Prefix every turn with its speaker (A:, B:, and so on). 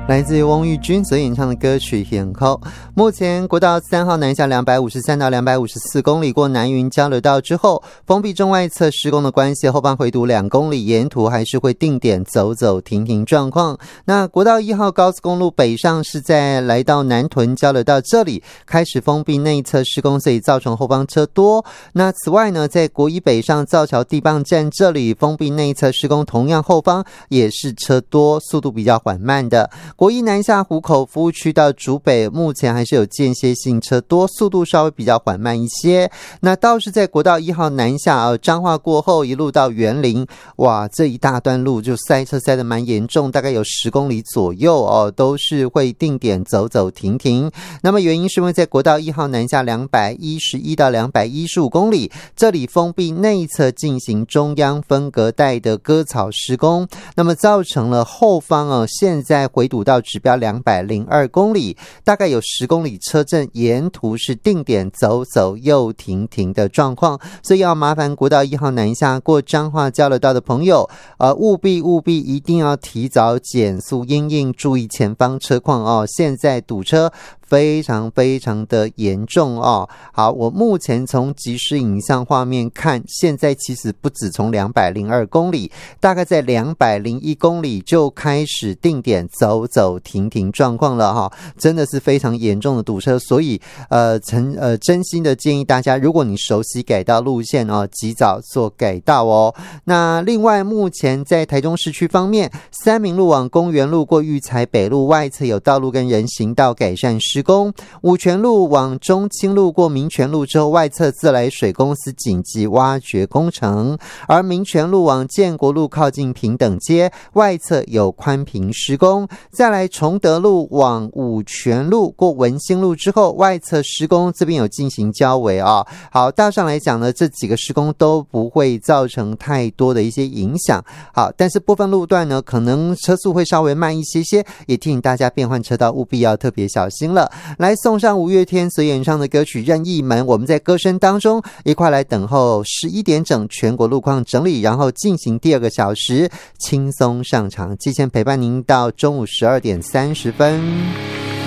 A: 来自于翁玉君所演唱的歌曲《眼口》。目前国道3号南下253到254公里，过南云交流道之后，封闭中外侧施工的关系，后方回堵2公里，沿途还是会定点走走停停状况。那国道1号高速公路北上是在来到南屯交流道这里开始封闭内侧施工，所以造成后方车多。那此外呢，在国一北上造桥地磅站这里封闭内侧施工，同样后方也是车多，速度比较缓慢的。国一南下湖口服务区到竹北，目前还是有间歇性车多，速度稍微比较缓慢一些。那倒是在国道1号南下彰化过后一路到员林，哇，这一大段路就塞车塞得蛮严重，大概有10公里左右都是会定点走走停停。那么原因是因为在国道1号南下211到215公里，这里封闭内侧进行中央分隔带的割草施工，那么造成了后方现在回堵到指标202公里，大概有10公里车阵沿途是定点走走又停停的状况，所以要麻烦国道1号南下过彰化交流道的朋友务必一定要提早减速因应，注意前方车况现在堵车非常的严重好，我目前从即时影像画面看，现在其实不止从202公里，大概在201公里就开始定点走走停停状况了真的是非常严重的堵车，所以真心的建议大家，如果你熟悉改道路线及早做改道那另外目前在台中市区方面，三民路往公园路过育才北路外侧有道路跟人行道改善施工，五权路往中清路过民权路之后，外侧自来水公司紧急挖掘工程，而民权路往建国路靠近平等街，外侧有宽屏施工。再来崇德路往五权路过文兴路之后，外侧施工，这边有进行交围好，大上来讲呢，这几个施工都不会造成太多的一些影响。好，但是部分路段呢，可能车速会稍微慢一些，也提醒大家变换车道务必要特别小心了。来送上五月天所演唱的歌曲《任意门》，我们在歌声当中一块来等候11点整全国路况整理，然后进行第2个小时轻松上场，提前陪伴您到中午12点30分。